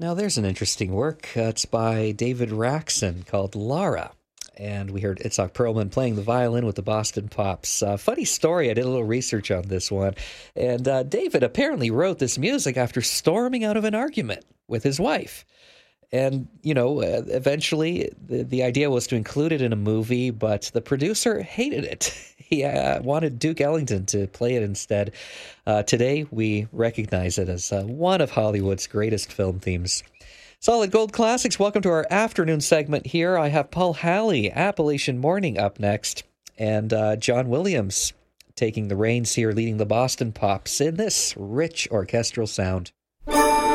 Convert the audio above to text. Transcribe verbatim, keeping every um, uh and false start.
Now, there's an interesting work. Uh, it's by David Raxon called Lara. And we heard Itzhak Perlman playing the violin with the Boston Pops. Uh, funny story, I did a little research on this one. And uh, David apparently wrote this music after storming out of an argument with his wife. And, you know, uh, eventually the, the idea was to include it in a movie, but the producer hated it. He uh, wanted Duke Ellington to play it instead. Uh, today, we recognize it as uh, one of Hollywood's greatest film themes. Solid Gold Classics, welcome to our afternoon segment here. I have Paul Halley, Appalachian Morning, up next, and uh, John Williams taking the reins here, leading the Boston Pops in this rich orchestral sound.